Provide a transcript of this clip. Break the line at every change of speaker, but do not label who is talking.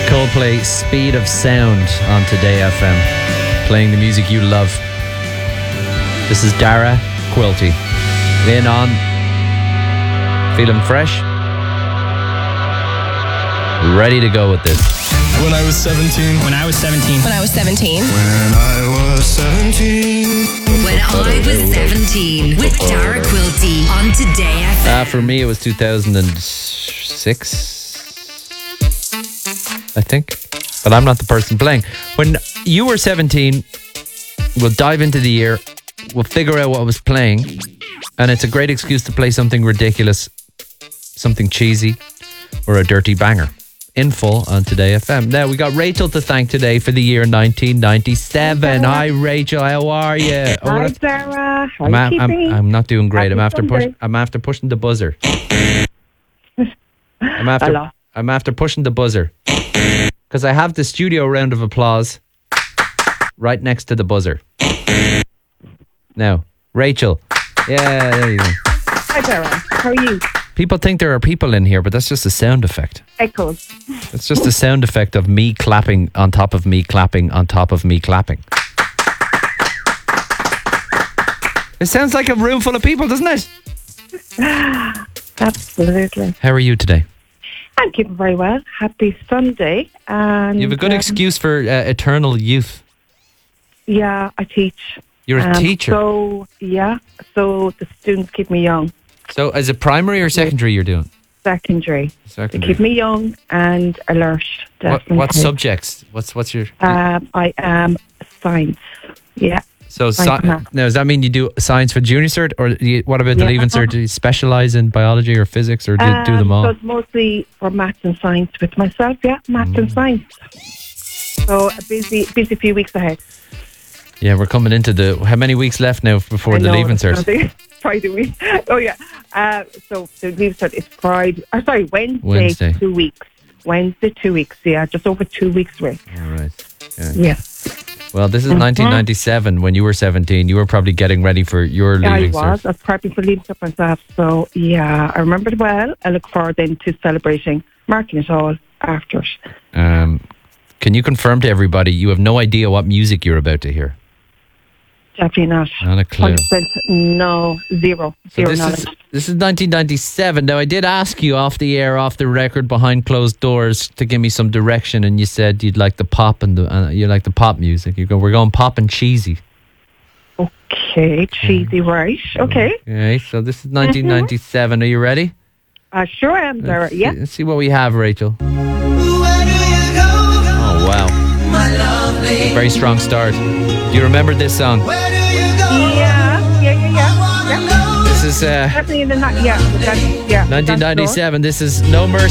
Coldplay, Speed of Sound on Today FM. Playing the music you love. This is Dara Quilty. In on Feeling Fresh. Ready to go with this.
When I was 17.
When I was 17.
When I was 17.
When I was 17.
When I was 17 with Dara Quilty on Today FM.
For me, it was 2006, I think. But I'm not the person playing. When you were 17, we'll dive into the year. We'll figure out what was playing. And it's a great excuse to play something ridiculous, something cheesy, or a dirty banger. In full on Today FM. Now, we got Rachel to thank today for the year 1997. Hi, Rachel. How are you?
Hi, Sarah. How are you keeping?
I'm not doing great. I'm
Happy
after pushing the buzzer. I'm after pushing the buzzer. Because I have the studio round of applause right next to the buzzer. Now, Rachel. Yeah, there you go.
Hi, Sarah. How are you?
People think there are people in here, but that's just a sound effect.
Echoes.
It's just a sound effect of me clapping on top of me clapping on top of me clapping. It sounds like a room full of people, doesn't it?
Absolutely.
How are you today?
I'm keeping very well. Happy Sunday. And
You have a good excuse for eternal youth.
Yeah, I teach.
You're a teacher.
So the students keep me young.
So is it primary or secondary you're doing?
Secondary. They
Secondary.
keep me young and alert. Definitely.
What subjects? What's your...
I am science. Yeah.
So
math.
now, does that mean you do science for junior cert, or what about the leaving cert? Do you specialise in biology or physics, or do them all?
So it's mostly for maths and science with myself. Yeah, maths and science. So a busy few weeks ahead.
Yeah, we're coming into how many weeks left now before the leaving cert?
Friday week. Oh yeah. So the leaving cert is Friday. Wednesday. 2 weeks. Wednesday 2 weeks. Yeah, just over 2 weeks away.
All right.
Yeah.
Well, this is 1997. When you were 17, you were probably getting ready for your leaving cert.
I was prepping for leaving cert myself. So yeah, I remember it well. I look forward then to celebrating, marking it all after it.
Can you confirm to everybody you have no idea what music you're about to hear?
Definitely not.
Not a clue.
100%, no, zero knowledge.
This is 1997. Now, I did ask you off the air, off the record, behind closed doors, to give me some direction, and you said you'd like the pop and you like the pop music. You go, we're going pop and cheesy.
Okay, cheesy, right? Okay.
Okay, so this is 1997. Are you ready?
Sure am, Sarah. Yeah.
Let's see what we have, Rachel. Oh, wow. Very strong start. Do you remember this song?
Yeah.
This is
Definitely in the
1997. This is No Mercy.